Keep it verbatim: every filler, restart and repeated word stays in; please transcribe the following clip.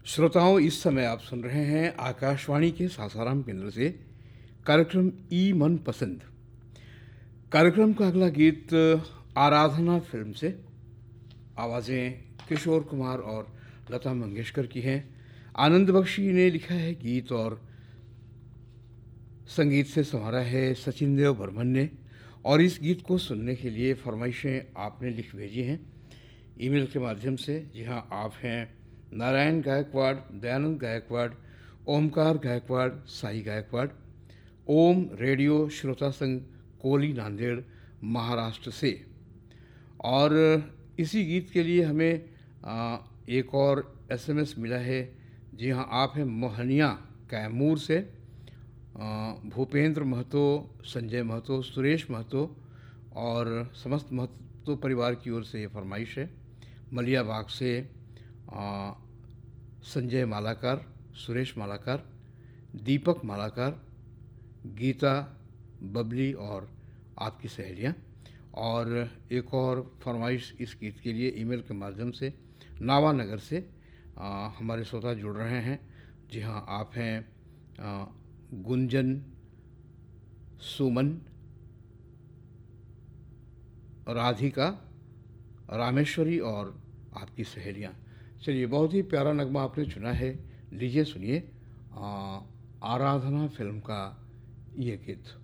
श्रोताओं, इस समय आप सुन रहे हैं आकाशवाणी के सासाराम केंद्र से कार्यक्रम ई मन पसंद। कार्यक्रम का अगला गीत आराधना फिल्म से। आवाज़ें किशोर कुमार और लता मंगेशकर की हैं। आनंद बख्शी ने लिखा है गीत और संगीत से संवारा है सचिन देव बर्मन ने। और इस गीत को सुनने के लिए फरमाइशें आपने लिख भेजी हैं ईमेल के माध्यम से। जी हाँ, आप हैं नारायण गायकवाड़, दयानंद गायकवाड़, ओमकार गायकवाड़, साई गायकवाड़, ओम रेडियो श्रोता संघ, कोली, नांदेड़, महाराष्ट्र से। और इसी गीत के लिए हमें आ, एक और एसएमएस मिला है। जी हाँ, आप हैं मोहनिया कैमूर से। आ, भूपेंद्र महतो, संजय महतो, सुरेश महतो और समस्त महतो परिवार की ओर से ये फरमाइश है। मलियाबाग से आ, संजय मालाकार, सुरेश मालाकार, दीपक मालाकार, गीता, बबली और आपकी सहेलियाँ। और एक और फरमाइश इस गीत के लिए ईमेल के माध्यम से नावानगर से आ, हमारे श्रोता जुड़ रहे हैं। जी हाँ, आप हैं आ, गुंजन, सुमन, राधिका, रामेश्वरी और आपकी सहेलियाँ। चलिए, बहुत ही प्यारा नगमा आपने चुना है। लीजिए सुनिए आ, आराधना फिल्म का ये गीत।